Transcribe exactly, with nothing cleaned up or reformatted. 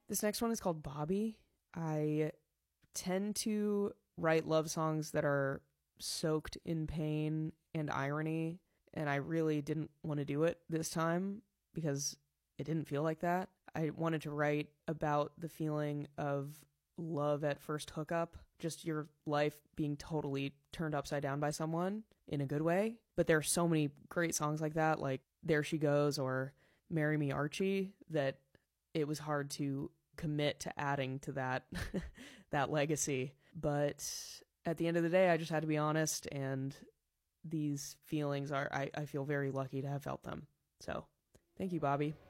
This next one is called Bobby. I tend to write love songs that are soaked in pain and irony, and I really didn't want to do it this time because it didn't feel like that. I wanted to write about the feeling of love at first hookup, just your life being totally turned upside down by someone in a good way. But there are so many great songs like that, like There She Goes or Marry Me Archie, that it was hard to commit to adding to that that legacy. But at the end of the day, I just had to be honest, and these feelings are, I, I feel very lucky to have felt them. So thank you, Bobby.